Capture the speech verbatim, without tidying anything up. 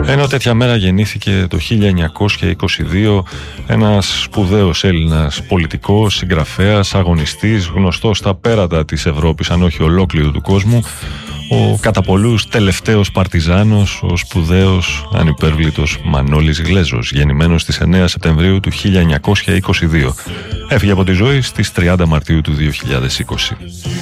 Ενώ τέτοια μέρα γεννήθηκε το χίλια εννιακόσια είκοσι δύο ένας σπουδαίος Έλληνας πολιτικός, συγγραφέας, αγωνιστής, γνωστός στα πέρατα της Ευρώπης, αν όχι ολόκληρου του κόσμου, ο κατά πολλούς τελευταίος παρτιζάνος, ο σπουδαίος ανυπέρβλητος Μανώλης Γλέζος, γεννημένος στις εννέα Σεπτεμβρίου του χίλια εννιακόσια είκοσι δύο. Έφυγε από τη ζωή στις τριάντα Μαρτίου του δύο χιλιάδες είκοσι.